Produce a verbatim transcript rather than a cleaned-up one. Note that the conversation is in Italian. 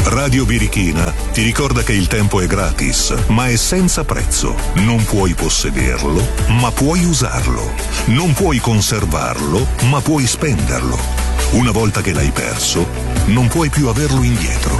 Radio Birichina ti ricorda che il tempo è gratis, ma è senza prezzo. Non puoi possederlo, ma puoi usarlo. Non puoi conservarlo, ma puoi spenderlo. Una volta che l'hai perso, non puoi più averlo indietro.